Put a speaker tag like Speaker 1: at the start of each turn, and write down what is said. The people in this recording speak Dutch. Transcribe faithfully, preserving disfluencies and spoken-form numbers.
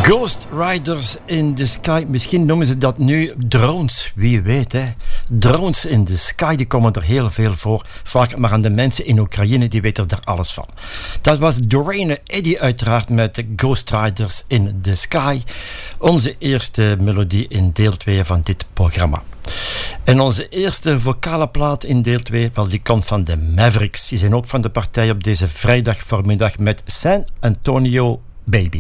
Speaker 1: Ghost Riders in the Sky. Misschien noemen ze dat nu drones. Wie weet, hè. Drones in the Sky, die komen er heel veel voor. Vaak maar aan de mensen in Oekraïne, die weten er alles van. Dat was Doreen Eddy uiteraard met Ghost Riders in the Sky. Onze eerste melodie in deel twee van dit programma. En onze eerste vocale plaat in deel twee, wel, die komt van de Mavericks. Die zijn ook van de partij op deze vrijdag voormiddag met San Antonio Baby.